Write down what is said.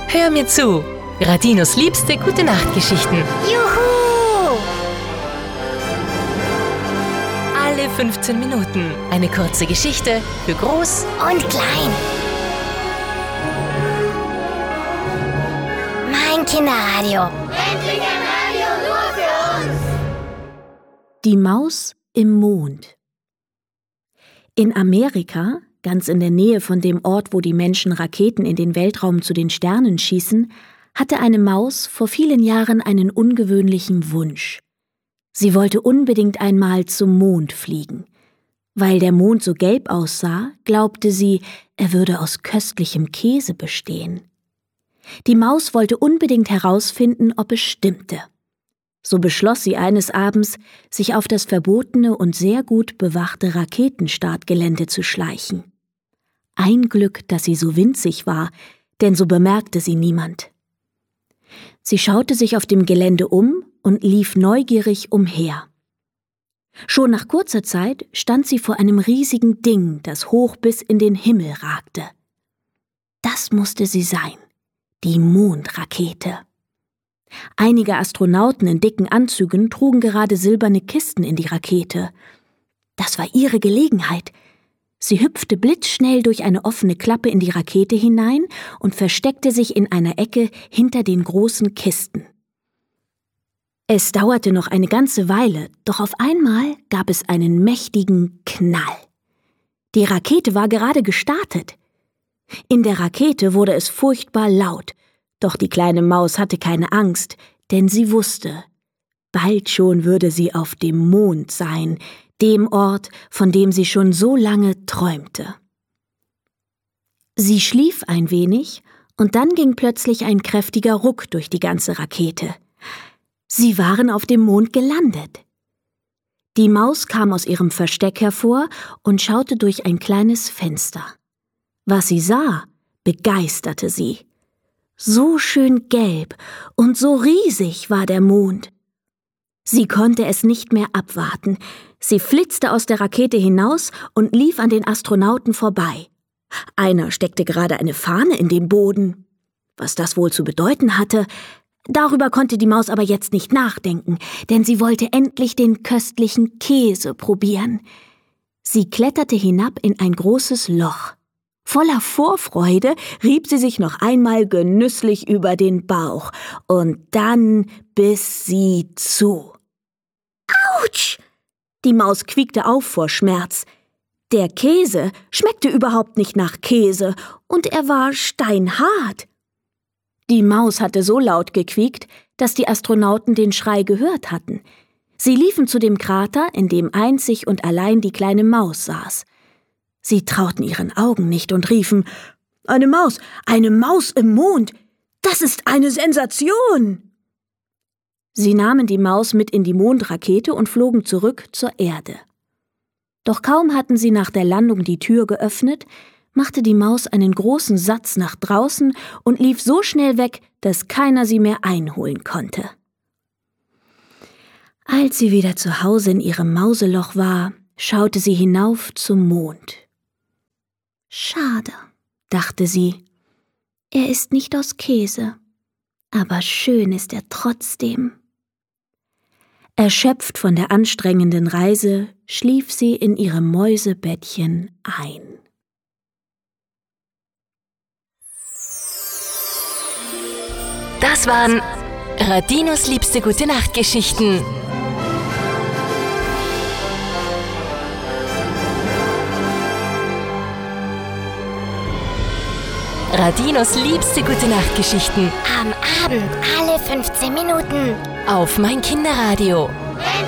Hör mir zu. Radinos liebste Gute-Nacht-Geschichten. Juhu! Alle 15 Minuten eine kurze Geschichte für Groß Und klein. Mein Kinderradio. Endlich ein Radio nur für uns! Die Maus im Mond. In Amerika, ganz in der Nähe von dem Ort, wo die Menschen Raketen in den Weltraum zu den Sternen schießen, hatte eine Maus vor vielen Jahren einen ungewöhnlichen Wunsch. Sie wollte unbedingt einmal zum Mond fliegen. Weil der Mond so gelb aussah, glaubte sie, er würde aus köstlichem Käse bestehen. Die Maus wollte unbedingt herausfinden, ob es stimmte. So beschloss sie eines Abends, sich auf das verbotene und sehr gut bewachte Raketenstartgelände zu schleichen. Ein Glück, dass sie so winzig war, denn so bemerkte sie niemand. Sie schaute sich auf dem Gelände um und lief neugierig umher. Schon nach kurzer Zeit stand sie vor einem riesigen Ding, das hoch bis in den Himmel ragte. Das musste sie sein, die Mondrakete. Einige Astronauten in dicken Anzügen trugen gerade silberne Kisten in die Rakete. Das war ihre Gelegenheit. Sie hüpfte blitzschnell durch eine offene Klappe in die Rakete hinein und versteckte sich in einer Ecke hinter den großen Kisten. Es dauerte noch eine ganze Weile, doch auf einmal gab es einen mächtigen Knall. Die Rakete war gerade gestartet. In der Rakete wurde es furchtbar laut, doch die kleine Maus hatte keine Angst, denn sie wusste, bald schon würde sie auf dem Mond sein, dem Ort, von dem sie schon so lange träumte. Sie schlief ein wenig, und dann ging plötzlich ein kräftiger Ruck durch die ganze Rakete. Sie waren auf dem Mond gelandet. Die Maus kam aus ihrem Versteck hervor und schaute durch ein kleines Fenster. Was sie sah, begeisterte sie. So schön gelb und so riesig war der Mond. Sie konnte es nicht mehr abwarten. Sie flitzte aus der Rakete hinaus und lief an den Astronauten vorbei. Einer steckte gerade eine Fahne in den Boden. Was das wohl zu bedeuten hatte, darüber konnte die Maus aber jetzt nicht nachdenken, denn sie wollte endlich den köstlichen Käse probieren. Sie kletterte hinab in ein großes Loch. Voller Vorfreude rieb sie sich noch einmal genüsslich über den Bauch und dann biss sie zu. Autsch! Die Maus quiekte auf vor Schmerz. Der Käse schmeckte überhaupt nicht nach Käse und er war steinhart. Die Maus hatte so laut gequiekt, dass die Astronauten den Schrei gehört hatten. Sie liefen zu dem Krater, in dem einzig und allein die kleine Maus saß. Sie trauten ihren Augen nicht und riefen, eine Maus im Mond, das ist eine Sensation! Sie nahmen die Maus mit in die Mondrakete und flogen zurück zur Erde. Doch kaum hatten sie nach der Landung die Tür geöffnet, machte die Maus einen großen Satz nach draußen und lief so schnell weg, dass keiner sie mehr einholen konnte. Als sie wieder zu Hause in ihrem Mauseloch war, schaute sie hinauf zum Mond. Schade, dachte sie, er ist nicht aus Käse, aber schön ist er trotzdem. Erschöpft von der anstrengenden Reise, schlief sie in ihrem Mäusebettchen ein. Das waren Radinos liebste Gute-Nacht-Geschichten. Radinos liebste Gute-Nacht-Geschichten. Am Abend alle 15 Minuten. Auf mein Kinderradio. Endlich